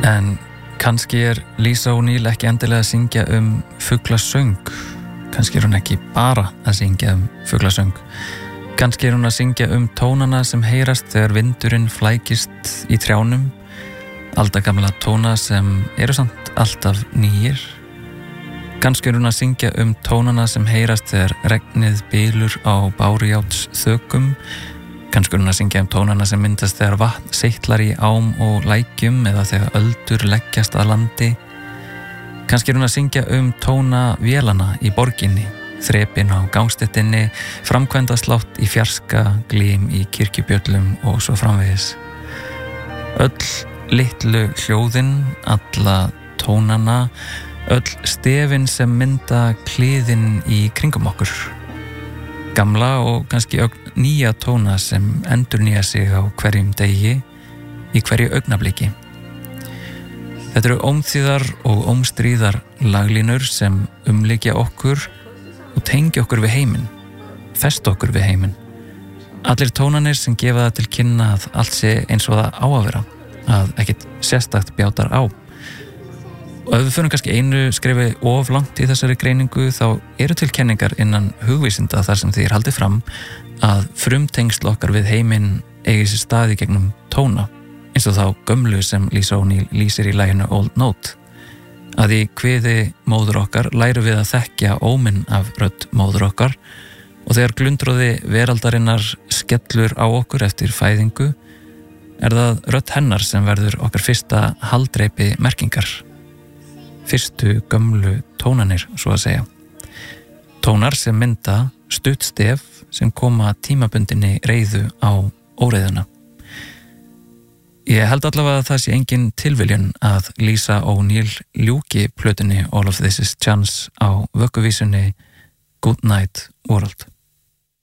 En kannski Lisa O'Neill ekki endilega að syngja fuglasöng. Kannski hún ekki bara að syngja fuglasöng. Kannski hún að syngja tónana sem heyrast þegar vindurinn flækist í trjánum. Aldagamla tóna sem eru samt alltaf nýir. Kannski hún að syngja tónana sem heyrast þegar regnið bylur á bárujárns þökum. Kannski hún að syngja tónana sem myndast þegar vatn seytlar í ám og lækjum eða þegar öldur leggjast að landi. Kannski hún að syngja tóna vélana í borginni, þrepin á gangstéttinni, framkvæmdaslátt í fjarska, glím í kirkjubjöllum og svo framvegis. Öll litlu hljóðin, alla tónana, öll stefin sem mynda kliðin í kringum okkur. Gamla og kannski nýja tóna sem endurnýja sig á hverjum degi, í hverju augnabliki. Þetta eru ómþýðar og ómstríðar laglínur sem umlykja okkur og tengja okkur við heiminn, festa okkur við heiminn. Allir tónanir sem gefa það til kynna að allt sé eins og það á að vera, að ekkert sérstakt bjátar á. Og ef við förum kannski einu skrefi of langt í þessari greiningu þá eru til kenningar innan hugvísinda þar sem því haldið fram að frumtengsl okkar við heiminn eigi sér stað í gegnum tóna, eins og þá gömlu sem Lisa O'Neill lýsir í laginu Old Note. Að í kviði móður okkar lærum við að þekkja óminn af rödd móður okkar og þegar glundroði veraldarinnar skellur á okkur eftir fæðingu það rödd hennar sem verður okkar fyrsta haldreipi merkingar. Fyrstu gömlu tónanir, svo að segja. Tónar sem mynda stutt stef sem koma tímabundinni reiðu á óreiðuna. Ég held allavega að það sé engin tilviljun að Lisa O'Neill ljúki plötunni All of This Is Chance á vögguvísunni Good Night World.